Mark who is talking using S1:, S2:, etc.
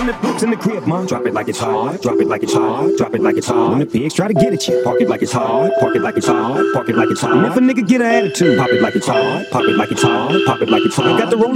S1: the boots in the crib, ma. Drop it like it's hard, drop it like it's hard, drop it like it's hard. When the pigs try to get at you, park it like it's hard, park it like it's hard, park it like it's hard. And if a nigga get an attitude, pop it like it's hard, pop it like it's hard, pop it like it's hard. I got the rolling